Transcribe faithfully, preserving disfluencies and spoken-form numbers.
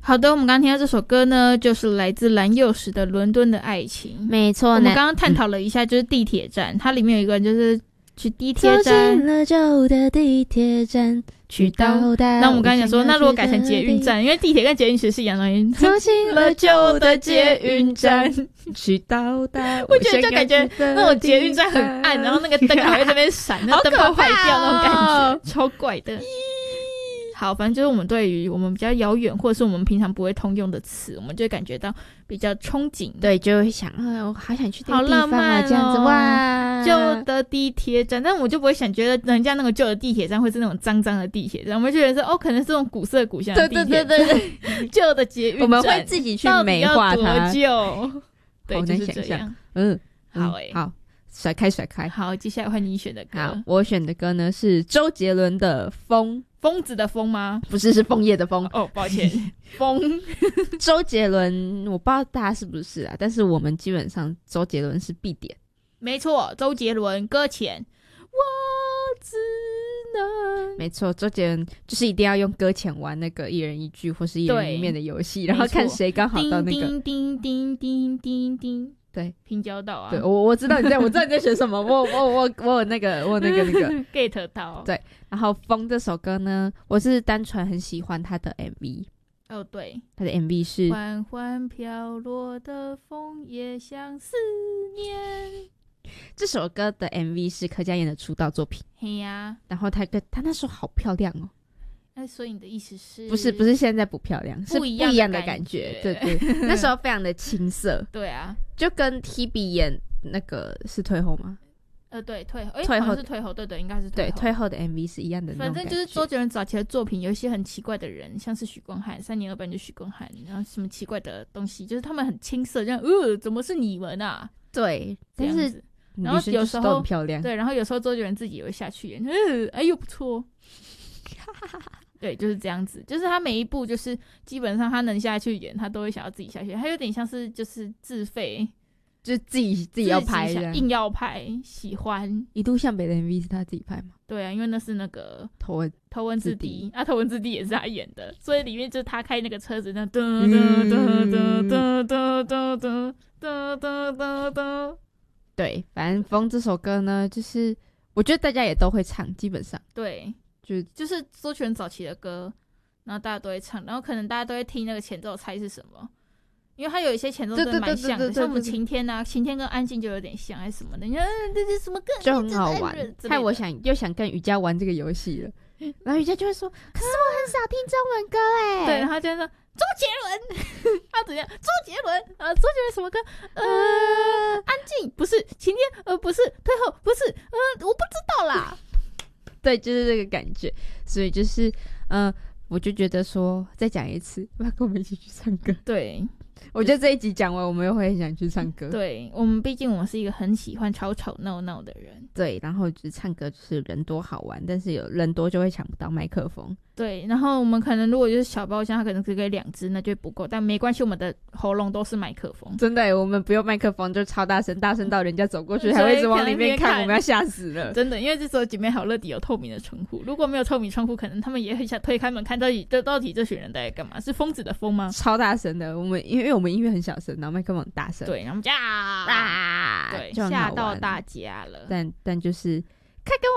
好的，我们刚刚听到这首歌呢，就是来自蓝又时的《伦敦的爱情》。 没错， 我们刚刚探讨了一下，就是地铁站，嗯、它里面有一个人就是去地铁站， 走进了旧的地铁站，去到达。 那我们刚刚讲说，那如果改成捷运站，因为地铁跟捷运其实是一样的东西。 走进了旧的捷运站，去到达。 我觉得就感觉那种捷运站很暗，然后那个灯还会在那边闪，那灯泡坏掉那种感觉，超怪的。好，反正就是我们对于我们比较遥远或者是我们平常不会通用的词，我们就会感觉到比较憧憬， 对，就会想，哎，我好想去这个地方啊， 好浪漫哦， 这样子哇， 旧的地铁站，但我就不会想觉得人家那个旧的地铁站会是那种脏脏的地铁站，我们就觉得说，哦，可能是这种古色古香的地铁站，对对对对，旧的捷运站， 我们会自己去美化它， 旧，对， 好就是这样， 嗯， 好诶、欸， 好。甩开甩开， 好，接下来换你选的歌。 好，我选的歌呢是周杰伦的《风》， 疯子的疯吗？ 不是，是枫叶的枫。 哦，抱歉，疯。 周杰伦，我不知道大家是不是啊，但是我们基本上周杰伦是必点。 没错，周杰伦搁浅，我只能。 没错，周杰伦就是一定要用搁浅玩那个一人一句或是一人一面的游戏，然后看谁刚好到那个叮叮叮叮叮叮。 对， 平交道啊！ 对，我我知道你在，我知道你在选什么，我我我我有那个，我有那个那个 get 到。 对，然后《风》这首歌呢，我是单纯很喜欢他的 M V。 哦，对， 他的 M V 是缓缓飘落的枫叶像思念。 这首歌的 M V 是柯佳嬿的出道作品。 嘿呀、啊， 然后他跟他那时候好漂亮哦。 那所以你的意思是？ 不是不是现在不漂亮，是不一样的感觉。对对，那时候非常的青涩。 对啊， 就跟 T B 演那个是退后吗？ 呃，对，退后， 退后是退后，对对，应该是退后。对，退后的 M V 是一样的那种感觉。 反正就是周杰伦早期的作品，有一些很奇怪的人，像是许光汉，三年二班就许光汉，然后什么奇怪的东西，就是他们很青涩，这样，呃，怎么是你们啊？ 对，但是然后有时候很漂亮， 对，然后有时候周杰伦自己也会下去演，呃，哎呦不错。对，就是这样子，就是他每一部就是基本上他能下去演，他都会想要自己下去，他有点像是就是自费， 就自己自己要拍， 硬要拍，喜欢。 一度向北的 M V 是他自己拍吗？ 对啊，因为那是那个头文头文字 D 啊，头文字 D 也是他演的，所以里面就是他开那个车子，那噔噔噔噔噔噔噔噔噔噔噔。对， 反正《风》这首歌呢，就是我觉得大家也都会唱，基本上对。 就就是周杰伦早期的歌，然后大家都会唱，然后可能大家都会听那个前奏猜是什么，因为他有一些前奏真的蛮像的，像我们晴天啊，晴天跟安静就有点像，还是什么的，你看这是什么歌， 就很好玩。害我想又想跟瑜伽玩这个游戏了，然后瑜伽就会说，可是我很少听中文歌哎、欸， 对，然后就会说周杰伦，他怎样？周杰伦啊，周杰伦什么歌？呃，安静不是晴天，呃，不是退后，不是，呃，我不知道啦。 对，就是这个感觉，所以就是，嗯、呃，我就觉得说，再讲一次，要跟我们一起去唱歌。 对， 我觉得这一集讲完，我们又会很想去唱歌。 对，我们毕竟我们是一个很喜欢吵吵闹闹的人。 对，然后就是唱歌就是人多好玩，但是有人多就会抢不到麦克风。 对，然后我们可能如果就是小包厢，它可能只给两只，那就不够，但没关系，我们的喉咙都是麦克风。 真的耶，我们不用麦克风就超大声，大声到人家走过去还会一直往里面看，我们要吓死了。 真的，因为这时候姐妹好乐迪有透明的窗户，如果没有透明窗户，可能他们也很想推开门看到底这到底这群人在干嘛？是疯子的疯吗？ 超大声的，我们因为我们音乐很小声，然后麦克风很大声， 对，然后我们就啊， 啊， 对，吓到大家了。 但但就是看跟我。